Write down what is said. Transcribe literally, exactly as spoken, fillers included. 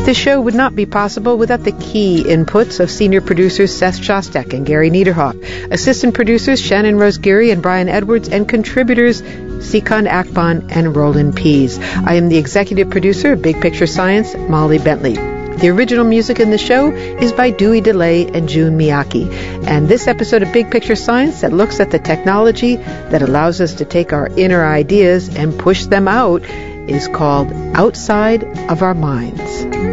This show would not be possible without the key inputs of senior producers Seth Shostak and Gary Niederhawk, assistant producers Shannon Rose Geary and Brian Edwards, and contributors Sikon Akban and Roland Pease. I am the executive producer of Big Picture Science, Molly Bentley. The original music in the show is by Dewey DeLay and June Miyake. And this episode of Big Picture Science that looks at the technology that allows us to take our inner ideas and push them out is called Outside of Our Minds.